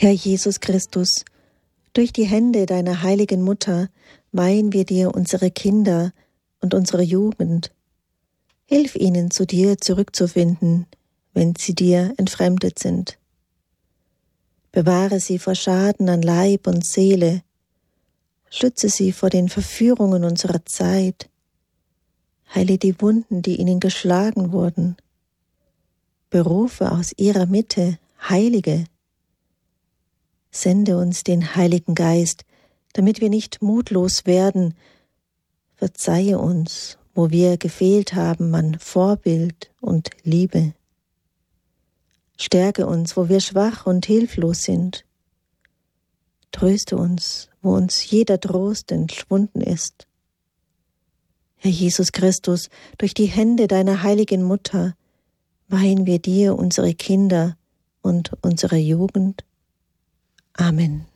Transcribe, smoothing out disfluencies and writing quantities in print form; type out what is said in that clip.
Herr Jesus Christus, durch die Hände deiner heiligen Mutter weihen wir dir unsere Kinder und unsere Jugend. Hilf ihnen, zu dir zurückzufinden, wenn sie dir entfremdet sind. Bewahre sie vor Schaden an Leib und Seele. Schütze sie vor den Verführungen unserer Zeit. Heile die Wunden, die ihnen geschlagen wurden. Berufe aus ihrer Mitte Heilige. Sende uns den Heiligen Geist, damit wir nicht mutlos werden. Verzeihe uns, wo wir gefehlt haben an Vorbild und Liebe. Stärke uns, wo wir schwach und hilflos sind. Tröste uns, wo uns jeder Trost entschwunden ist. Herr Jesus Christus, durch die Hände deiner heiligen Mutter weihen wir dir unsere Kinder und unsere Jugend. Amen.